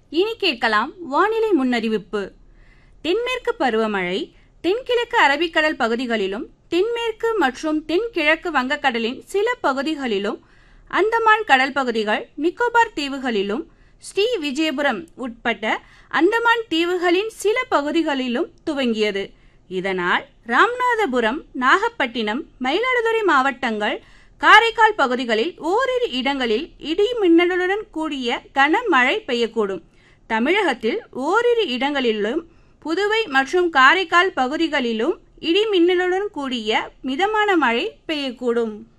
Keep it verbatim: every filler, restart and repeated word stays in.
இனி கேட்கலாம் வானிலை முன்னறிவிப்பு. தென்மேற்கு பருவமழை தென்கிழக்கு அரபிக்கடல் பகுதிகளிலும் தென்மேற்கு மற்றும் தென்கிழக்கு வங்கக்கடலின் சில பகுதிகளிலும் அந்தமான் கடல் பகுதிகள் நிக்கோபார் தீவுகளிலும் ஸ்ரீ விஜயபுரம் உட்பட்ட அந்தமான் தீவுகளின் சில பகுதிகளிலும் துவங்கியது. இதனால் ராமநாதபுரம், நாகப்பட்டினம், மயிலாடுதுறை மாவட்டங்கள், காரைக்கால் பகுதிகளில் ஓரிரு இடங்களில் இடி மின்னலுடன் கூடிய கனமழை பெய்யக்கூடும். தமிழகத்தில் ஓரிரு இடங்களிலும் புதுவை மற்றும் காரைக்கால் பகுதிகளிலும் இடி மின்னலுடன் கூடிய மிதமான மழை பெய்யக்கூடும்.